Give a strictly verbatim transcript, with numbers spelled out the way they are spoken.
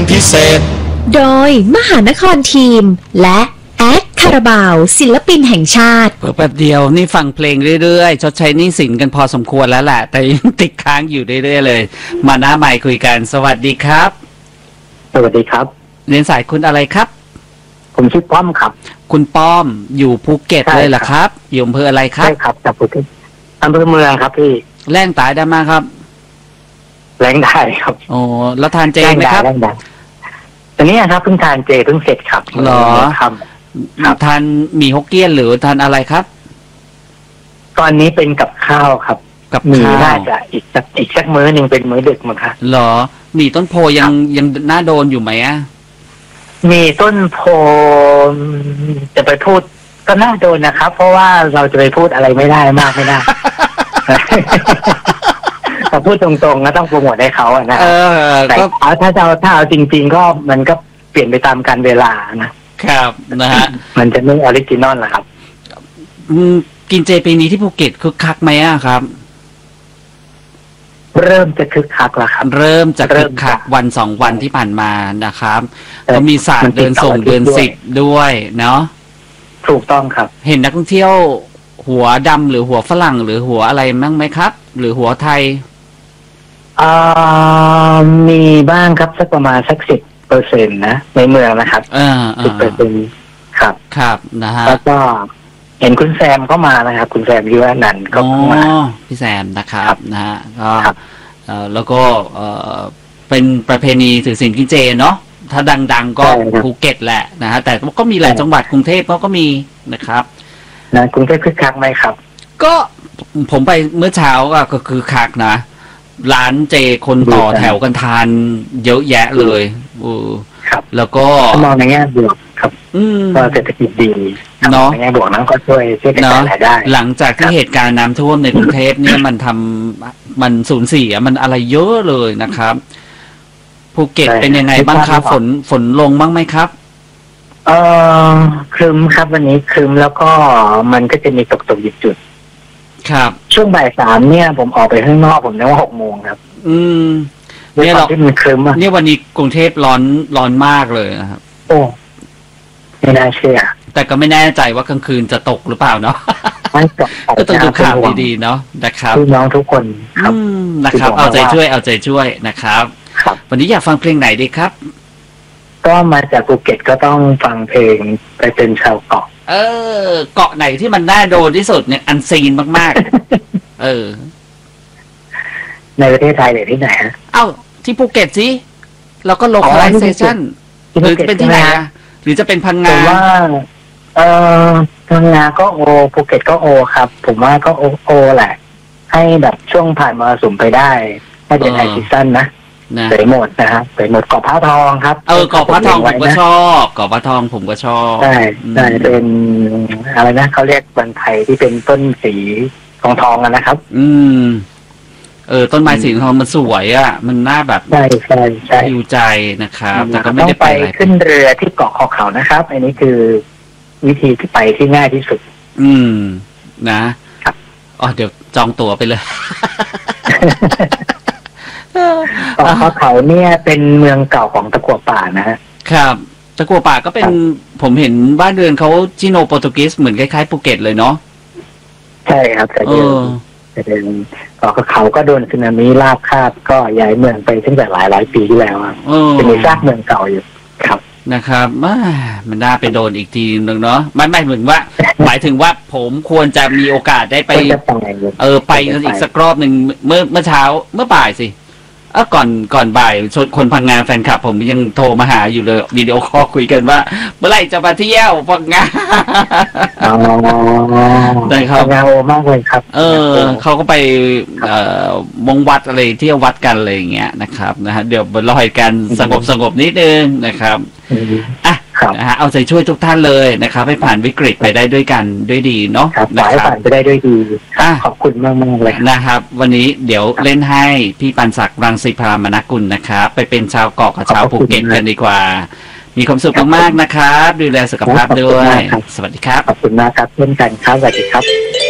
พิเศษโดยมหานครทีมและแอดคาราบาวศิลปินแห่งชาติเปิดแป๊บเดียวนี่ฟังเพลงเรื่อยๆชดใช้หนี้สินกันพอสมควรแล้วแหละแต่ยังติดค้างอยู่เรื่อยๆเลยมาหน้าใหม่คุยกันสวัสดีครับสวัสดีครับเรียนสายคุณอะไรครับผมชื่อป้อมครับคุณป้อมอยู่ภูเก็ตเลยเหรอครับอยู่อำเภออะไรครับใช่ครับจากภูเก็ตอำเภอเมืองครับพี่แรงตายได้มากครับแรงได้ครับโอ้แล้วทานเจไหมครับแรงได้ตอนนี้ครับเพิ่งทานเจเพิ่งเสร็จครับหรอครับทานหมี่ฮกเกี้ยนหรือทานอะไรครับตอนนี้เป็นกับข้าวครับกับมีข้าวน่าจะอีกสักอีกสักมื้อหนึ่งเป็นมื้อดึกมั้งครับหรอหมี่ต้นโพยังยังน่าโดนอยู่ไหมอ่ะมีต้นโพจะไปพูดก็น่าโดนนะครับเพราะว่าเราจะไปพูดอะไรไม่ได้มากไม่ได้ถ้าพูดตรงๆก็ต้องโปรโมทให้เขาอะนะแต่ถ้าจะถ้าเอาจริงๆก็มันก็เปลี่ยนไปตามกาลเวลานะครับนะฮะมันจะไม่ออริจินอลหรอครับกินเจปีนี้ที่ภูเก็ตคึกคักไหมอะครับเริ่มจะคึกคักแล้วครับเริ่มจะคึกคักวันสองวันที่ผ่านมานะครับก็มีศาสตร์เดินส่งเดินสิบด้วยเนาะถูกต้องครับเห็นนักท่องเที่ยวหัวดำหรือหัวฝรั่งหรือหัวอะไรมั้งไหมครับหรือหัวไทยอ่ามีบ้างครับสักประมาณสักสิบเปอร์เซ็นต์นะในเมืองนะครับสิบเปอร์เซ็นต์ครับครับนะฮะแล้วก็เห็นคุณแซมเข้ามานะครับคุณแซมยุวนันท์ก็มาพี่แซมนะครับนะฮะก็แล้วก็เป็นประเพณีถือศีลกินเจเนาะถ้าดังๆก็ภูเก็ตแหละนะฮะแต่ก็มีหลายจังหวัดกรุงเทพเขาก็มีนะครับนะกรุงเทพคึกคักไหมครับก็ผมไปเมื่อเช้าก็คือคักนะร้านเจคนต่อแถวกันทานเยอะแยะเลยอครับแล้วก็มองในแง่บวกครับก็เศรษฐกิจดีเนาะในแง่บวกนั้นก็ช่วยช่วยกระจายรายได้หลังจากที่เหตุการณ์น้ำท่วมในกรุงเทพเนี่ยมันทำมันสูญเสียมันอะไรเยอะเลยนะครับภูเก็ตเป็นยังไงบ้างครับฝนฝนลงบ้างไหมครับเออครึ้มครับวันนี้ครึ้มแล้วก็มันก็จะมีตกตกหยุดจุดครับช่วงบ่ายสามเนี่ยผมออกไปข้างนอกผมนึกว่าหกโมงครับอืมเนี่ยเราที่มันครึ้มอ่ะเนี่ยวันนี้กรุงเทพร้อนร้อนมากเลยนะครับโอ้ไม่น่าเชื่อแต่ก็ไม่แน่ใจว่ากลางคืนจะตกหรือเปล่าเนาะก็ต้องดูข่าวดีๆเนาะนะครับพี่น้องทุกคนครับนะครับเอาใจช่วยเอาใจช่วยนะครับวันนี้อยากฟังเพลงไหนดีครับก็มาจากภูเก็ตก็ต้องฟังเพลงไปเป็นชาวเกาะเออเกาะไหนที่มันน่าโดนที่สุดเนี่ยอันซีนมากๆเออในประเทศไทยหรือที่ไหนฮะเอ้าที่ภูเก็ตสิแล้วก็ localization หรือเป็นที่ไหนอะหรือจะเป็นพังงาผมว่าเออพังงาก็โอภูเก็ตก็โอครับผมว่าก็โอโอแหละให้แบบช่วงผ่านมรสุมไปได้ให้เป็นไอซีซั่นนะเสยหมดนะฮะเสยหมดเกาะพระทองครับเออเกาะพระทองผมก็ชอบเกาะพระทองผมก็ชอบใช่ใช่เป็นอะไรนะเขาเรียกบรรไทยที่เป็นต้นสีทองทองกันนะครับอืมเออต้นไม้สีทองมันสวยอ่ะมันน่าแบบใช่ใช่ใช่หิวใจนะครับแต่ก็ไม่ได้ไปขึ้นเรือที่เกาะคอเขานะครับอันนี้คือวิธีที่ไปที่ง่ายที่สุดอืมนะครับอ๋อเดี๋ยวจองตั๋วไปเลยเกาะคอเขาเนี่ยเป็นเมืองเก่าของตะกั่วป่านะฮะครับตะกั่วป่าก็เป็นผมเห็นบ้านเรือนเขาชิโนโปรตุเกสเหมือนคล้ายๆภูเก็ตเลยเนาะใช่ครับแต่เดิมแต่เดิมเกาะเขาก็โดนสึนามิลาบคาบก็ย้ายเมืองไปตั้งแต่หลายหลายปีที่แล้วจะมีซากเมืองเก่าอยู่ครับนะครับมันน่าไปโดนอีกทีนึงเนาะไม่ไม่เหมือนว่าหมายถึงว่าผมควรจะมีโอกาสได้ไปเออไปอีกสักรอบหนึ่งเมื่อเมื่อเช้าเมื่อบ่ายสิเออก่อนก่อนบ่ายคนพังงานแฟนคลับผมยังโทรมาหาอยู่เลยวิดีโอคอลคุยกันว่าเมื่อไหร่จะมาเที่ยวพังงานอ๋อได้ครับงานโอมากเลยครับเออเขาก็ไปเอ่อมงวัดอะไรเที่ยววัดกันอะไรอย่างเงี้ยนะครับนะฮะเดี๋ยวรอเหตุการณ์สงบสงบนิดนึงนะครับอ่ะนะฮะเอาใจช่วยทุกท่านเลยนะครับให้ผ่านวิกฤตไปได้ด้วยกันด้วยดีเนาะนะครับผ่านไปได้ด้วยดีขอบคุณมากมากเลยนะครับวันนี้เดี๋ยวเล่นให้พี่ปันศักดิ์รังสีพรามนกุลนะครับไปเป็นชาวเกาะกับชาวภูเก็ตกันดีกว่ามีความสุขมากๆนะครับดูแลสุขภาพด้วยสวัสดีครับขอบคุณมากครับเช่นกันครับสวัสดีครับ